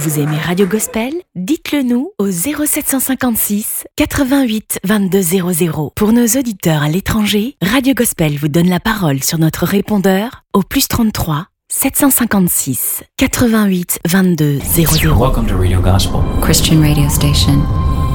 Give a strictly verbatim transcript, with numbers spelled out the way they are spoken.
Vous aimez Radio Gospel? Dites-le nous au zéro sept cent cinquante-six quatre-vingt-huit vingt-deux zéro zéro. Pour nos auditeurs à l'étranger, Radio Gospel vous donne la parole sur notre répondeur au plus trente-trois sept cent cinquante-six quatre-vingt-huit vingt-deux zéro zéro. Welcome to Radio Gospel, Christian radio station